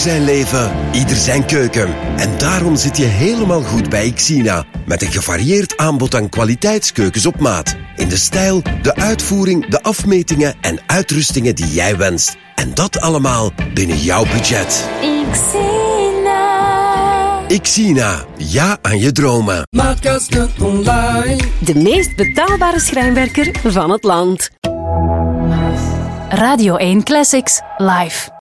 zijn leven, ieder zijn keuken. En daarom zit je helemaal goed bij Xina. Met een gevarieerd aanbod aan kwaliteitskeukens op maat. In de stijl, de uitvoering, de afmetingen en uitrustingen die jij wenst. En dat allemaal binnen jouw budget. Xina, ja aan je dromen. Maatkastje online. De meest betaalbare schrijnwerker van het land. Radio 1 Classics, live.